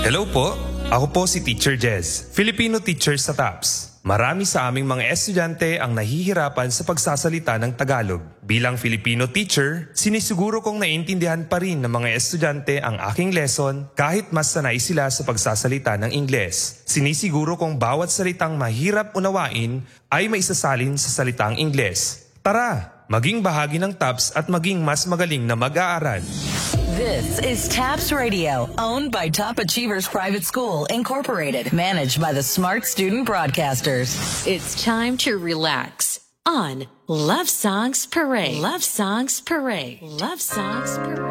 Hello po, ako po si Teacher Jez, Filipino teacher sa TAPS. Marami sa aming mga estudyante ang nahihirapan sa pagsasalita ng Tagalog. Bilang Filipino teacher, sinisiguro kong naiintindihan pa rin ng mga estudyante ang aking lesson kahit mas sanay sila sa pagsasalita ng Ingles. Sinisiguro kong bawat salitang mahirap unawain ay maisasalin sa salitang Ingles. Tara, maging bahagi ng TAPS at maging mas magaling na mag-aaral. This is TAPS Radio, owned by Top Achievers Private School, Incorporated, managed by the Smart Student Broadcasters. It's time to relax on Love Songs Parade. Love Songs Parade. Love Songs Parade.